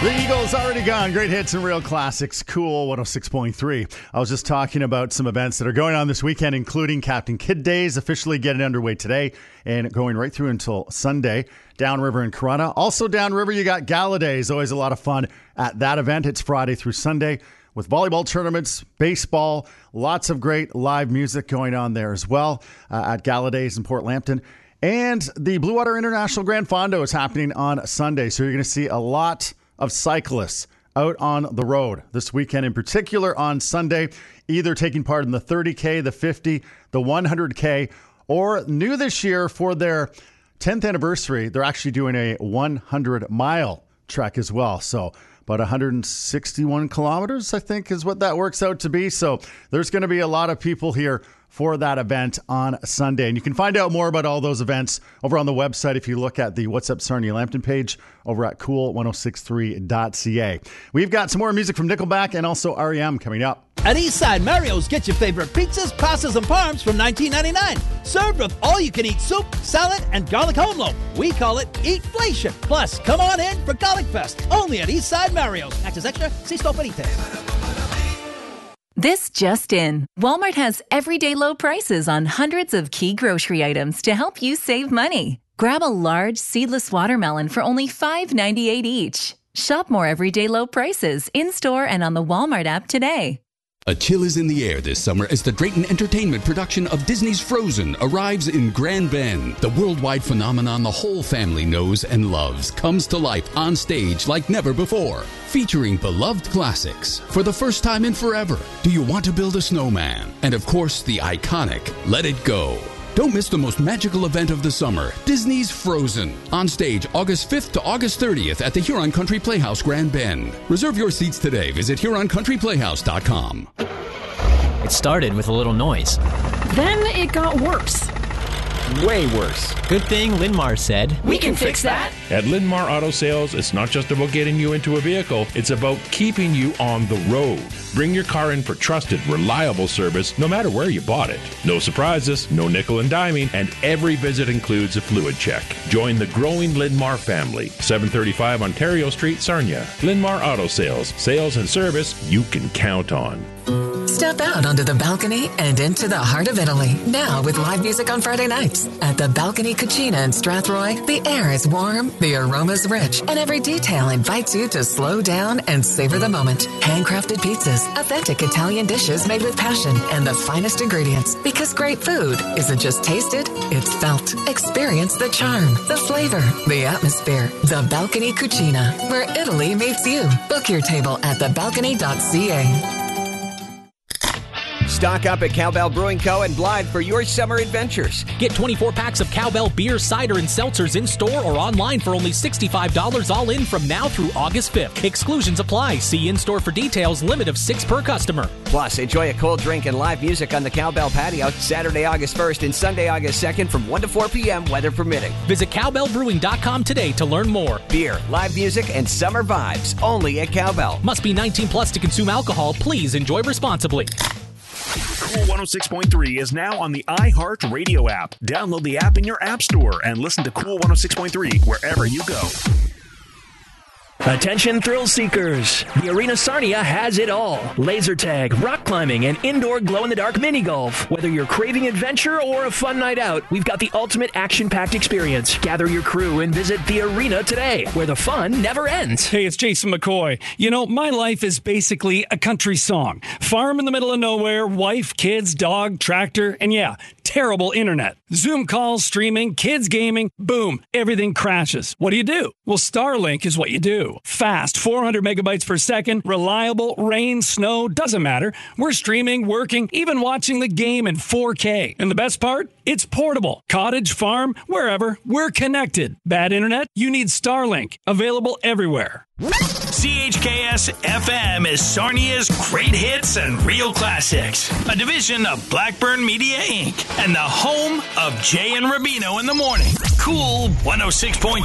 The Eagles already gone. Great hits and real classics. Cool 106.3. I was just talking about some events that are going on this weekend, including Captain Kidd Days, officially getting underway today and going right through until Sunday. Downriver in Corunna. Also downriver, you got Gala Days. Always a lot of fun at that event. It's Friday through Sunday with volleyball tournaments, baseball, lots of great live music going on there as well at Gala Days in Port Lambton. And the Blue Water International Grand Fondo is happening on Sunday. So you're going to see a lot of cyclists out on the road this weekend, in particular on Sunday, either taking part in the 30K, the 50, the 100K, or new this year for their 10th anniversary, they're actually doing a 100-mile trek as well. So about 161 kilometers, I think, is what that works out to be. So there's going to be a lot of people here for that event on Sunday. And you can find out more about all those events over on the website if you look at the What's Up Sarnia Lambton page over at cool1063.ca. We've got some more music from Nickelback and also R.E.M. coming up. At Eastside Mario's, get your favorite pizzas, pastas, and parms from $19.99. Served with all-you-can-eat soup, salad, and garlic home loaf. We call it Eatflation. Plus, come on in for Garlic Fest, only at Eastside Mario's. Taxes extra, see store for details. This just in. Walmart has everyday low prices on hundreds of key grocery items to help you save money. Grab a large seedless watermelon for only $5.98 each. Shop more everyday low prices in-store and on the Walmart app today. A chill is in the air this summer as the Drayton Entertainment production of Disney's Frozen arrives in Grand Bend. The worldwide phenomenon the whole family knows and loves comes to life on stage like never before. Featuring beloved classics for the first time in forever. Do You Want to Build a Snowman? And of course, the iconic Let It Go. Don't miss the most magical event of the summer, Disney's Frozen. On stage August 5th to August 30th at the Huron Country Playhouse, Grand Bend. Reserve your seats today. Visit HuronCountryPlayhouse.com. It started with a little noise. Then it got worse. Way worse. Good thing Linmar said, "We can fix that." At Linmar Auto Sales, it's not just about getting you into a vehicle, it's about keeping you on the road. Bring your car in for trusted, reliable service, no matter where you bought it. No surprises, no nickel and diming, and every visit includes a fluid check. Join the growing Linmar family. 735 Ontario Street, Sarnia. Linmar Auto Sales. Sales and service you can count on. Step out onto the balcony and into the heart of Italy. Now with live music on Friday nights. At the Balcony Cucina in Strathroy, the air is warm, the aroma's rich, and every detail invites you to slow down and savor the moment. Handcrafted pizzas, authentic Italian dishes made with passion, and the finest ingredients. Because great food isn't just tasted, it's felt. Experience the charm, the flavor, the atmosphere. The Balcony Cucina, where Italy meets you. Book your table at thebalcony.ca. Stock up at Cowbell Brewing Co. and Blythe for your summer adventures. Get 24 packs of Cowbell beer, cider, and seltzers in store or online for only $65 all in from now through August 5th. Exclusions apply. See in-store for details. Limit of 6 per customer. Plus, enjoy a cold drink and live music on the Cowbell patio Saturday, August 1st and Sunday, August 2nd from 1 to 4 p.m., weather permitting. Visit cowbellbrewing.com today to learn more. Beer, live music, and summer vibes only at Cowbell. Must be 19 plus to consume alcohol. Please enjoy responsibly. Cool 106.3 is now on the iHeart Radio app. Download the app in your app store and listen to Cool 106.3 wherever you go. Attention thrill seekers! The Arena Sarnia has it all. Laser tag, rock climbing, and indoor glow-in-the-dark mini golf. Whether you're craving adventure or a fun night out, we've got the ultimate action-packed experience. Gather your crew and visit the Arena today, where the fun never ends. Hey, it's Jason McCoy. You know, my life is basically a country song. Farm in the middle of nowhere, wife, kids, dog, tractor, and yeah, terrible internet. Zoom calls, streaming, kids gaming, boom, everything crashes. What do? Well, Starlink is what you do. Fast, 400 megabytes per second, reliable, rain, snow, doesn't matter. We're streaming, working, even watching the game in 4K. And the best part? It's portable. Cottage, farm, wherever, we're connected. Bad internet? You need Starlink. Available everywhere. CHKS FM is Sarnia's great hits and real classics. A division of Blackburn Media Inc. and the home of Jay and Rubino in the morning. Cool 106.3.